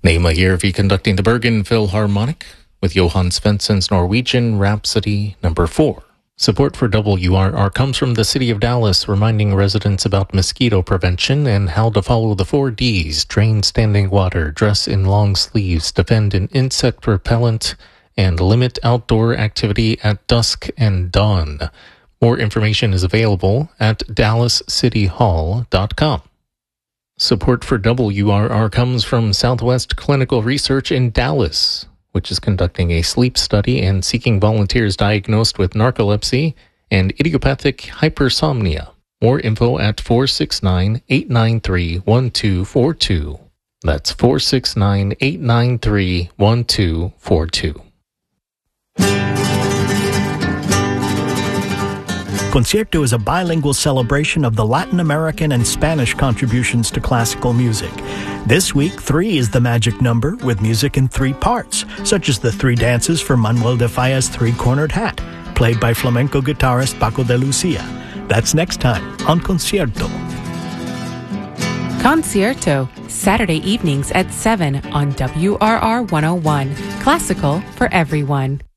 Nema Järvi conducting the Bergen Philharmonic with Johann Svensson's Norwegian Rhapsody No. 4. Support for WRR comes from the City of Dallas, reminding residents about mosquito prevention and how to follow the 4 Ds: drain standing water, dress in long sleeves, defend an insect repellent, and limit outdoor activity at dusk and dawn. More information is available at dallascityhall.com. Support for WRR comes from Southwest Clinical Research in Dallas, which is conducting a sleep study and seeking volunteers diagnosed with narcolepsy and idiopathic hypersomnia. More info at 469-893-1242. That's 469-893-1242. Concierto is a bilingual celebration of the Latin American and Spanish contributions to classical music. This week, 3 is the magic number, with music in 3 parts, such as the 3 dances for Manuel de Falla's Three-Cornered Hat, played by flamenco guitarist Paco de Lucia. That's next time on Concierto. Concierto, Saturday evenings at 7 on WRR 101. Classical for everyone.